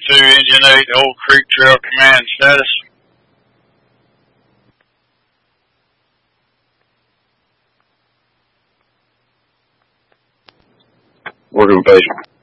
2, Engine 8, Old Creek Trail Command status. Working patient.